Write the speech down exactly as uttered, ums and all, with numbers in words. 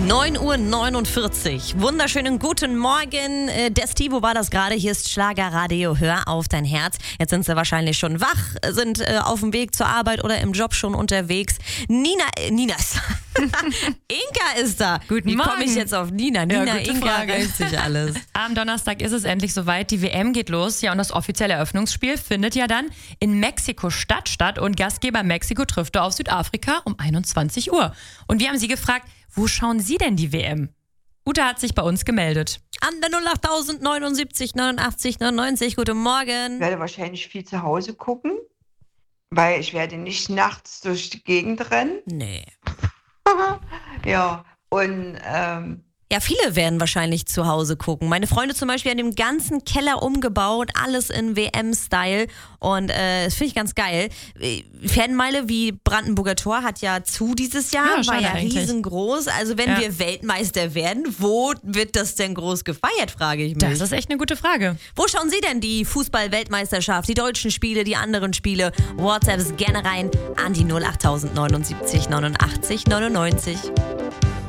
neun Uhr neunundvierzig. Wunderschönen guten Morgen. Äh, Der Stivo war das gerade. Hier ist Schlagerradio. Hör auf dein Herz. Jetzt sind sie wahrscheinlich schon wach, sind äh, auf dem Weg zur Arbeit oder im Job schon unterwegs. Nina, äh, Nina ist Inka ist da. Guten Wie komme Morgen. ich jetzt auf Nina? Nina, Ja, gute Inka, Frage. reißt sich alles. Am Donnerstag ist es endlich soweit, die W M geht los. Ja, und das offizielle Eröffnungsspiel findet ja dann in Mexiko-Stadt statt und Gastgeber Mexiko trifft da auf Südafrika um einundzwanzig Uhr. Und wir haben sie gefragt, wo schauen Sie denn die W M? Ute hat sich bei uns gemeldet. An der null acht neunundsiebzig neunundachtzig neunundneunzig. Guten Morgen. Ich werde wahrscheinlich viel zu Hause gucken, weil ich werde nicht nachts durch die Gegend rennen. Nee. Ja, und ähm, Ja, viele werden wahrscheinlich zu Hause gucken. Meine Freunde zum Beispiel haben den ganzen Keller umgebaut, alles in W M-Style und äh, das finde ich ganz geil. Äh, Fanmeile wie Brandenburger Tor hat ja zu dieses Jahr, Ja, war schade ja eigentlich. riesengroß. Also wenn Ja. wir Weltmeister werden, wo wird das denn groß gefeiert, frage ich mich. Das ist echt eine gute Frage. Wo schauen Sie denn die Fußball-Weltmeisterschaft, die deutschen Spiele, die anderen Spiele? WhatsApps gerne rein an die null acht neunundsiebzig neunundachtzig neunundneunzig.